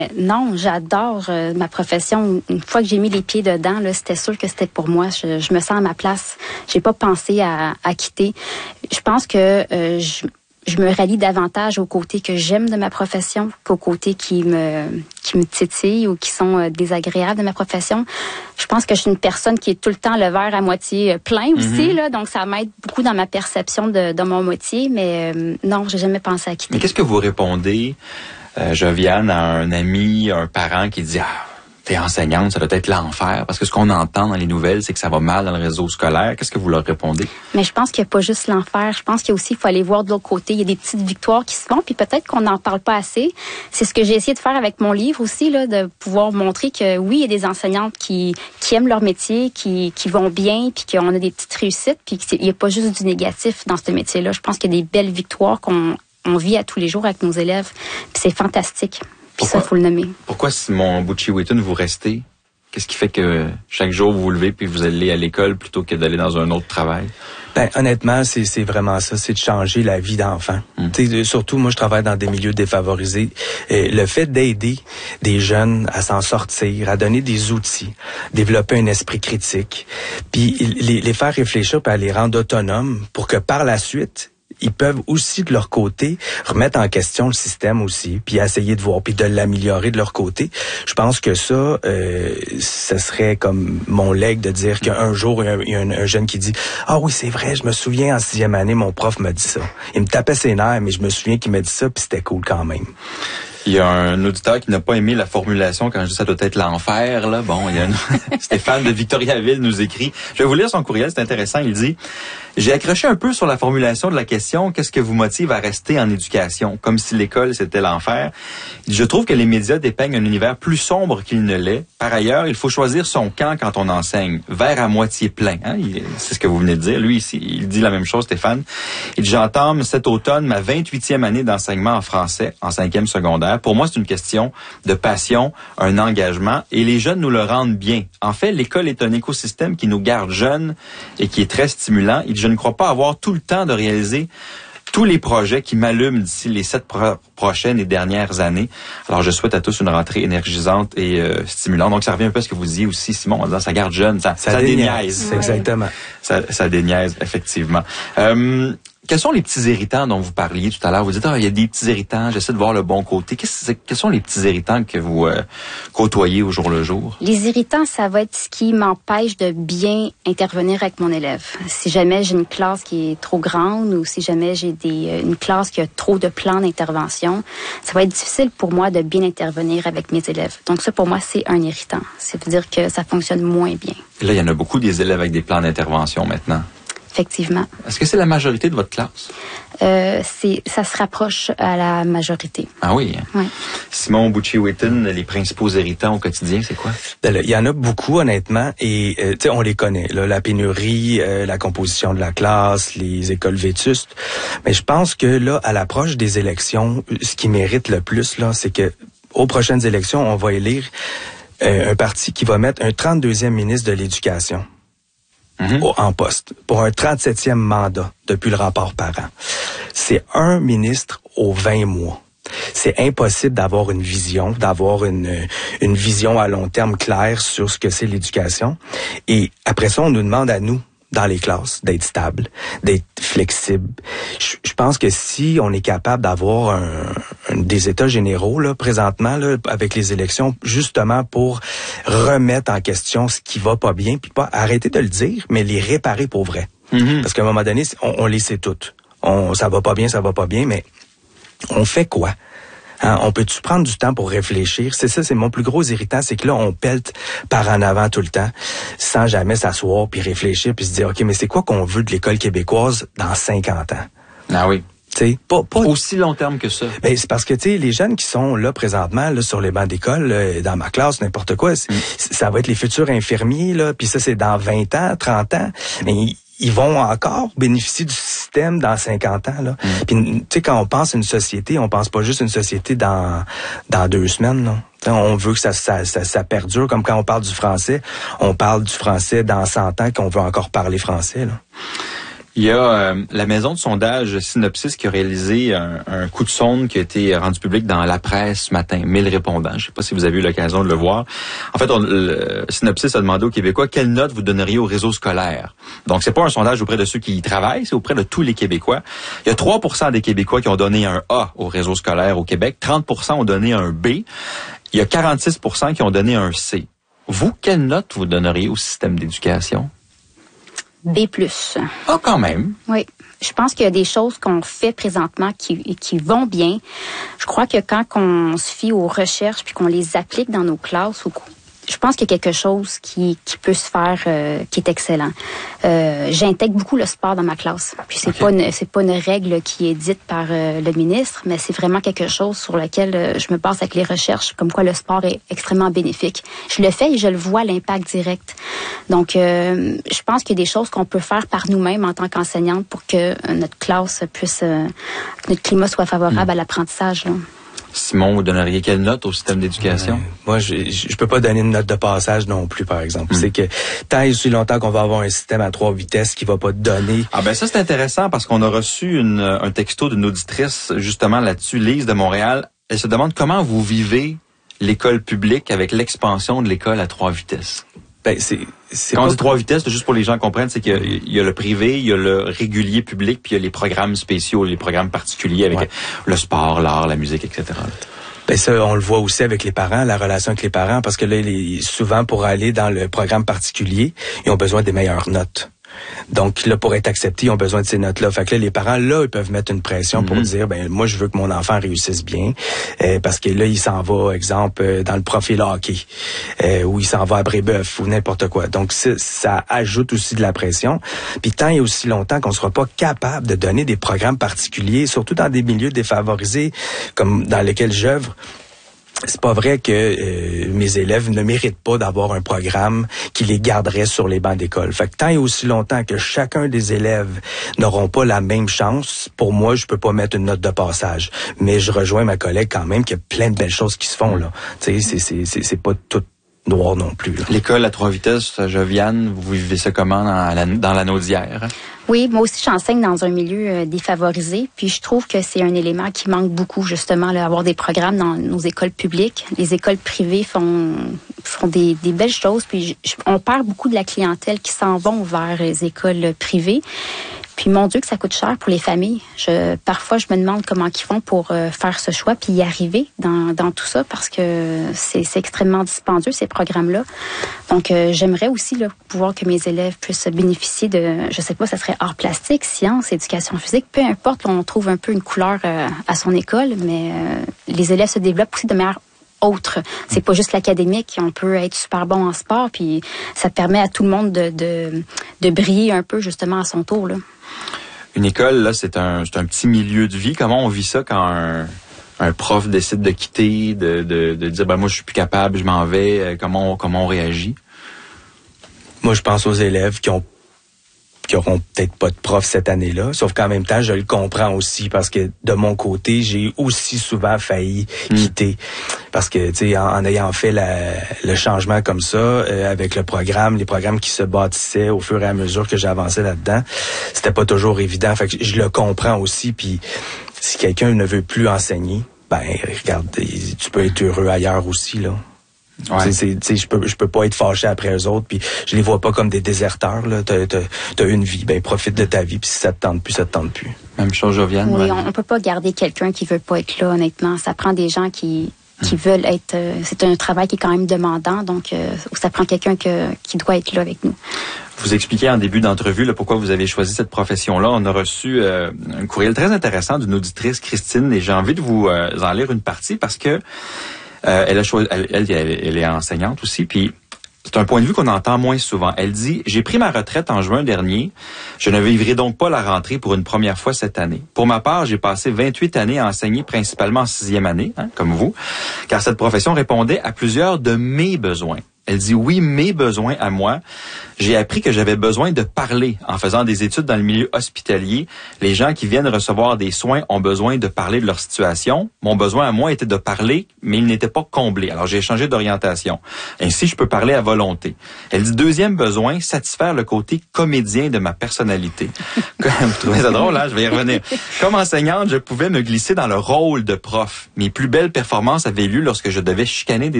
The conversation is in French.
Non, j'adore ma profession. Une fois que j'ai mis les pieds dedans, là, c'était sûr que c'était pour moi. Je me sens à ma place. J'ai pas pensé à quitter. Je pense que je me rallie davantage aux côtés que j'aime de ma profession qu'aux côtés qui me titillent ou qui sont désagréables de ma profession. Je pense que je suis une personne qui est tout le temps le verre à moitié plein aussi, là, donc ça m'aide beaucoup dans ma perception de mon métier, mais non, j'ai jamais pensé à quitter. Mais qu'est-ce que vous répondez, Joviane, à un ami, un parent qui dit « Ah, t'es enseignante, ça doit être l'enfer », parce que ce qu'on entend dans les nouvelles, c'est que ça va mal dans le réseau scolaire. Qu'est-ce que vous leur répondez? Mais je pense qu'il n'y a pas juste l'enfer. Je pense qu'il y a aussi, il faut aller voir de l'autre côté. Il y a des petites victoires qui se font, puis peut-être qu'on n'en parle pas assez. C'est ce que j'ai essayé de faire avec mon livre aussi, là, de pouvoir montrer que oui, il y a des enseignantes qui aiment leur métier, qui vont bien, puis qu'on a des petites réussites, puis qu'il n'y a pas juste du négatif dans ce métier-là. Je pense qu'il y a des belles victoires qu'on vit à tous les jours avec nos élèves, puis c'est fantastique. Puis ça, il faut le nommer. Pourquoi, Simon Bucci-Wheaton, vous restez? Qu'est-ce qui fait que chaque jour vous vous levez puis vous allez à l'école plutôt que d'aller dans un autre travail? Honnêtement, c'est vraiment ça, c'est de changer la vie d'enfant. Surtout, moi, je travaille dans des milieux défavorisés. Le fait d'aider des jeunes à s'en sortir, à donner des outils, développer un esprit critique, puis les faire réfléchir puis à les rendre autonomes pour que par la suite, ils peuvent aussi, de leur côté, remettre en question le système aussi, puis essayer de voir, puis de l'améliorer de leur côté. Je pense que ça, ce serait comme mon legs de dire qu'un jour, il y a un jeune qui dit « Ah oui, c'est vrai, je me souviens, en 6e année, mon prof m'a dit ça. Il me tapait ses nerfs, mais je me souviens qu'il m'a dit ça, puis c'était cool quand même. » Il y a un auditeur qui n'a pas aimé la formulation quand je dis ça doit être l'enfer, là. Bon, il y a Stéphane de Victoriaville nous écrit. Je vais vous lire son courriel, c'est intéressant. Il dit « J'ai accroché un peu sur la formulation de la question « Qu'est-ce que vous motive à rester en éducation? » Comme si l'école, c'était l'enfer. Je trouve que les médias dépeignent un univers plus sombre qu'il ne l'est. Par ailleurs, il faut choisir son camp quand on enseigne. Verre à moitié plein. Hein? C'est ce que vous venez de dire. Lui, ici, il dit la même chose, Stéphane. Il dit « J'entame cet automne ma 28e année d'enseignement en français, en 5e secondaire. Pour moi, c'est une question de passion, un engagement, et les jeunes nous le rendent bien. En fait, l'école est un écosystème qui nous garde jeunes et qui est très stimulant. Je ne crois pas avoir tout le temps de réaliser tous les projets qui m'allument d'ici les 7 prochaines et dernières années. Alors, je souhaite à tous une rentrée énergisante et stimulante. Donc, ça revient un peu à ce que vous disiez aussi, Simon, en disant ça garde jeune, ça déniaise. C'est exactement. Ça déniaise, effectivement. Quels sont les petits irritants dont vous parliez tout à l'heure? Vous dites, il y a des petits irritants, j'essaie de voir le bon côté. Quels sont les petits irritants que vous côtoyez au jour le jour? Les irritants, ça va être ce qui m'empêche de bien intervenir avec mon élève. Si jamais j'ai une classe qui est trop grande ou si jamais j'ai une classe qui a trop de plans d'intervention, ça va être difficile pour moi de bien intervenir avec mes élèves. Donc ça, pour moi, c'est un irritant. Ça veut dire que ça fonctionne moins bien. Et là, il y en a beaucoup des élèves avec des plans d'intervention maintenant. Effectivement. Est-ce que c'est la majorité de votre classe? Ça se rapproche à la majorité. Ah oui? Oui. Simon Bucci-Wheaton, les principaux irritants au quotidien, c'est quoi? Il y en a beaucoup, honnêtement, et on les connaît. Là, la pénurie, la composition de la classe, les écoles vétustes. Mais je pense que là, à l'approche des élections, ce qui mérite le plus, là, c'est que aux prochaines élections, on va élire un parti qui va mettre un 32e ministre de l'Éducation. En poste, pour un 37e mandat depuis le rapport Parent. C'est un ministre aux 20 mois. C'est impossible d'avoir une vision, d'avoir une vision à long terme claire sur ce que c'est l'éducation. Et après ça, on nous demande à nous, dans les classes, d'être stable, d'être flexible. Je pense que si on est capable d'avoir des états généraux là présentement là avec les élections, justement pour remettre en question ce qui va pas bien, puis pas arrêter de le dire, mais les réparer pour vrai. Parce qu'à un moment donné, on les sait toutes. Ça va pas bien, mais on fait quoi? Hein, on peut-tu prendre du temps pour réfléchir? C'est ça, c'est mon plus gros irritant, c'est que là, on pelte par en avant tout le temps, sans jamais s'asseoir, puis réfléchir, puis se dire, OK, mais c'est quoi qu'on veut de l'école québécoise dans 50 ans? Ah oui. T'sais, pas aussi long terme que ça. Ben, c'est parce que les jeunes qui sont là présentement là sur les bancs d'école, dans ma classe, n'importe quoi, ça va être les futurs infirmiers, là, puis ça, c'est dans 20 ans, 30 ans. Mais ils vont encore bénéficier du système dans 50 ans. Là. Puis, tu sais, quand on pense à une société, on pense pas juste à une société dans 2 semaines. Là. On veut que ça perdure, comme quand on parle du français. On parle du français dans 100 ans qu'on veut encore parler français. Là. Il y a la maison de sondage Synopsis qui a réalisé un coup de sonde qui a été rendu public dans la presse ce matin. 1000 répondants. Je ne sais pas si vous avez eu l'occasion de le voir. En fait, Synopsis a demandé aux Québécois quelle note vous donneriez au réseau scolaire. Donc, c'est pas un sondage auprès de ceux qui y travaillent, c'est auprès de tous les Québécois. Il y a 3% des Québécois qui ont donné un A au réseau scolaire au Québec. 30% ont donné un B. Il y a 46% qui ont donné un C. Vous, quelle note vous donneriez au système d'éducation? B+. Ah, quand même. Oui. Je pense qu'il y a des choses qu'on fait présentement qui vont bien. Je crois que quand on se fie aux recherches puis qu'on les applique dans nos classes, je pense qu'il y a quelque chose qui peut se faire qui est excellent. J'intègre beaucoup le sport dans ma classe. Puis c'est pas une règle qui est dite par le ministre, mais c'est vraiment quelque chose sur lequel je me base avec les recherches, comme quoi le sport est extrêmement bénéfique. Je le fais et je le vois, l'impact direct. Donc, je pense qu'il y a des choses qu'on peut faire par nous-mêmes en tant qu'enseignante pour que notre classe puisse, que notre climat soit favorable à l'apprentissage, là. Simon, vous donneriez quelle note au système d'éducation? Moi, je peux pas donner une note de passage non plus, par exemple. C'est que tant et aussi longtemps qu'on va avoir un système à 3 vitesses qui va pas donner... Ah ben ça, c'est intéressant parce qu'on a reçu un texto d'une auditrice justement là-dessus, Lise de Montréal. Elle se demande comment vous vivez l'école publique avec l'expansion de l'école à 3 vitesses. Ben, quand on dit 3 vitesses, juste pour les gens comprennent, c'est qu'il y a le privé, il y a le régulier public, puis il y a les programmes spéciaux, les programmes particuliers avec le sport, l'art, la musique, etc. Ben ça, on le voit aussi avec les parents, la relation avec les parents, parce que là, souvent, pour aller dans le programme particulier, ils ont besoin des meilleures notes. Donc là, pour être acceptés, ils ont besoin de ces notes-là. Fait que là, les parents, là, ils peuvent mettre une pression pour dire, ben moi, je veux que mon enfant réussisse bien, parce que là, il s'en va, exemple, dans le profil hockey, ou il s'en va à Brébeuf, ou n'importe quoi. Donc, ça ajoute aussi de la pression. Puis tant et aussi longtemps qu'on sera pas capable de donner des programmes particuliers, surtout dans des milieux défavorisés, comme dans lesquels j'œuvre, c'est pas vrai que mes élèves ne méritent pas d'avoir un programme qui les garderait sur les bancs d'école. Fait que tant et aussi longtemps que chacun des élèves n'auront pas la même chance, pour moi, je peux pas mettre une note de passage. Mais je rejoins ma collègue quand même qu'il y a plein de belles choses qui se font, là. Tu sais, c'est pas tout noir non plus, là. L'école à 3 vitesses, Joviane, vous vivez ça comment dans l'anneau d'hier? Oui, moi aussi, j'enseigne dans un milieu défavorisé, puis je trouve que c'est un élément qui manque beaucoup, justement, là, avoir des programmes dans nos écoles publiques. Les écoles privées font des belles choses, puis on perd beaucoup de la clientèle qui s'en vont vers les écoles privées. Puis mon Dieu que ça coûte cher pour les familles. Parfois, je me demande comment ils font pour faire ce choix puis y arriver dans tout ça parce que c'est extrêmement dispendieux, ces programmes-là. Donc, j'aimerais aussi là, pouvoir que mes élèves puissent bénéficier de, je sais pas, ça serait art plastique, sciences, éducation physique, peu importe, on trouve un peu une couleur à son école, mais les élèves se développent aussi de manière autre. C'est pas juste l'académique, on peut être super bon en sport, puis ça permet à tout le monde de briller un peu justement à son tour, là. Une école, là, c'est un petit milieu de vie. Comment on vit ça quand un prof décide de quitter, de dire ben moi je suis plus capable, je m'en vais, comment on réagit? Moi, je pense aux élèves qui auront peut-être pas de prof cette année-là, sauf qu'en même temps, je le comprends aussi parce que de mon côté, j'ai aussi souvent failli quitter parce que tu sais en ayant fait le changement comme ça avec les programmes qui se bâtissaient au fur et à mesure que j'avançais là-dedans, c'était pas toujours évident. Fait que je le comprends aussi. Puis si quelqu'un ne veut plus enseigner, ben regarde, tu peux être heureux ailleurs aussi là. Ouais. Je peux pas être fâché après eux autres, puis je les vois pas comme des déserteurs. Là, t'as une vie, ben profite de ta vie, puis si ça te tente plus, ça te tente plus. Même chose, Joviane. Oui, on peut pas garder quelqu'un qui veut pas être là, honnêtement. Ça prend des gens qui veulent être. C'est un travail qui est quand même demandant, donc ça prend quelqu'un qui doit être là avec nous. Vous expliquez en début d'entrevue là, pourquoi vous avez choisi cette profession-là. On a reçu un courriel très intéressant d'une auditrice, Christine, et j'ai envie de vous en lire une partie parce que elle est enseignante aussi, puis c'est un point de vue qu'on entend moins souvent. Elle dit « J'ai pris ma retraite en juin dernier. Je ne vivrai donc pas la rentrée pour une première fois cette année. Pour ma part, j'ai passé 28 années à enseigner principalement en 6e année, comme vous, car cette profession répondait à plusieurs de mes besoins. Elle dit oui, mes besoins à moi. J'ai appris que j'avais besoin de parler. En faisant des études dans le milieu hospitalier, les gens qui viennent recevoir des soins ont besoin de parler de leur situation. Mon besoin à moi était de parler, mais il n'était pas comblé. Alors j'ai changé d'orientation. Ainsi, je peux parler à volonté. Elle dit deuxième besoin, satisfaire le côté comédien de ma personnalité. Vous trouvez ça drôle, hein? Je vais y revenir. Comme enseignante, je pouvais me glisser dans le rôle de prof. Mes plus belles performances avaient lieu lorsque je devais chicaner des